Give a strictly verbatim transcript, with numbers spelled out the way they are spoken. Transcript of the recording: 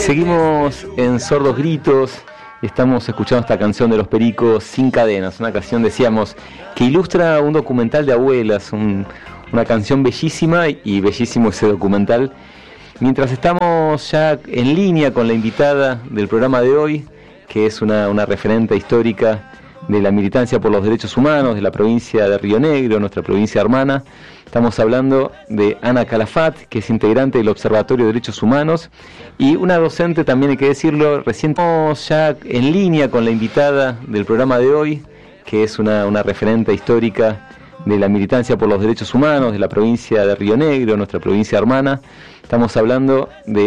Seguimos en Sordos Gritos y estamos escuchando esta canción de Los Pericos, Sin Cadenas, una canción, decíamos, que ilustra un documental de abuelas, un, una canción bellísima y bellísimo ese documental. Mientras estamos ya en línea con la invitada del programa de hoy, que es una, una referente histórica de la militancia por los derechos humanos de la provincia de Río Negro, nuestra provincia hermana. Estamos hablando de Ana Calafat, que es integrante del Observatorio de Derechos Humanos y una docente, también hay que decirlo. Recién estamos ya en línea con la invitada del programa de hoy, que es una, una referente histórica de la militancia por los derechos humanos de la provincia de Río Negro, nuestra provincia hermana. Estamos hablando de